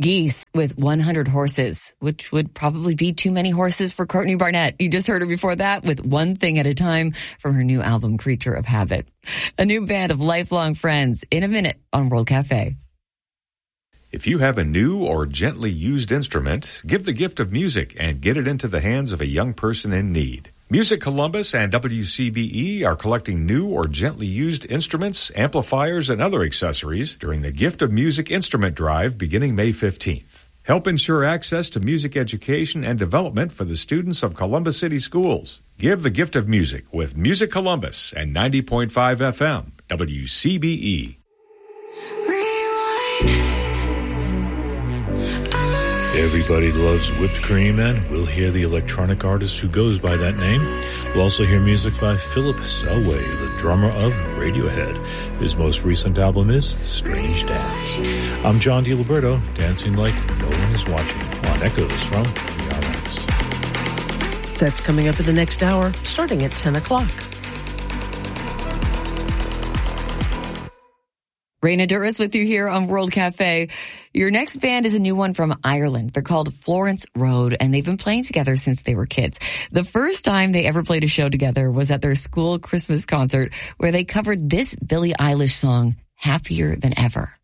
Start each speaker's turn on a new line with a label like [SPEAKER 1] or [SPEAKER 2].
[SPEAKER 1] Geese with 100 Horses, which would probably be too many horses for Courtney Barnett. You just heard her before that with One Thing at a Time from her new album, Creature of Habit. A new band of lifelong friends in a minute on World Cafe.
[SPEAKER 2] If you have a new or gently used instrument, give the gift of music and get it into the hands of a young person in need. Music Columbus and WCBE are collecting new or gently used instruments, amplifiers, and other accessories during the Gift of Music Instrument Drive beginning May 15th. Help ensure access to music education and development for the students of Columbus City Schools. Give the gift of music with Music Columbus and 90.5 FM, WCBE.
[SPEAKER 3] Everybody loves whipped cream, and we'll hear the electronic artist who goes by that name. We'll also hear music by Philip Selway, the drummer of Radiohead. His most recent album is Strange Dance. I'm John DiLiberto, dancing like no one is watching on Echoes from PRX.
[SPEAKER 4] That's coming up in the next hour, starting at 10 o'clock.
[SPEAKER 1] Raina Douris with you here on World Cafe. Your next band is a new one from Ireland. They're called Florence Road, and they've been playing together since they were kids. The first time they ever played a show together was at their school Christmas concert, where they covered this Billie Eilish song, Happier Than Ever.